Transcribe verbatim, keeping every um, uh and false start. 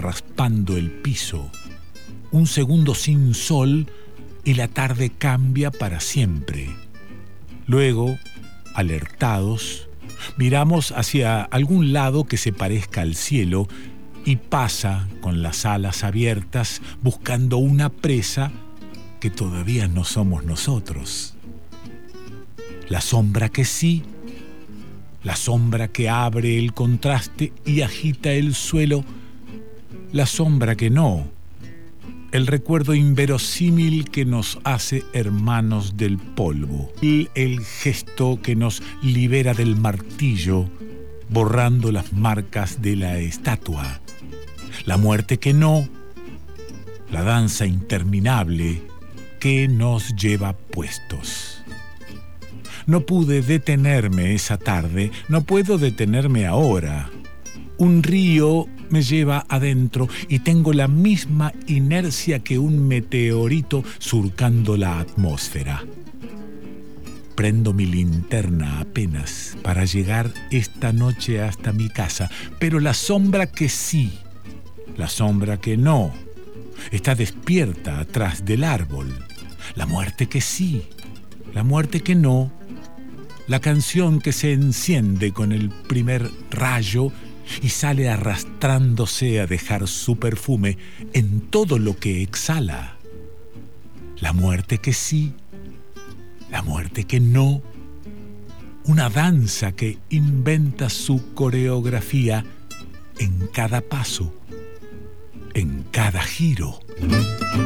raspando el piso. Un segundo sin sol y la tarde cambia para siempre. Luego, alertados, miramos hacia algún lado que se parezca al cielo y pasa con las alas abiertas buscando una presa que todavía no somos nosotros. La sombra que sí, la sombra que abre el contraste y agita el suelo, la sombra que no, el recuerdo inverosímil que nos hace hermanos del polvo, el, el gesto que nos libera del martillo, borrando las marcas de la estatua, la muerte que no, la danza interminable que nos lleva puestos. No pude detenerme esa tarde, no puedo detenerme ahora. Un río me lleva adentro y tengo la misma inercia que un meteorito surcando la atmósfera. Prendo mi linterna apenas para llegar esta noche hasta mi casa, pero la sombra que sí, la sombra que no, está despierta atrás del árbol. La muerte que sí, la muerte que no, la canción que se enciende con el primer rayo y sale arrastrándose a dejar su perfume en todo lo que exhala. La muerte que sí, la muerte que no, una danza que inventa su coreografía en cada paso, en cada giro.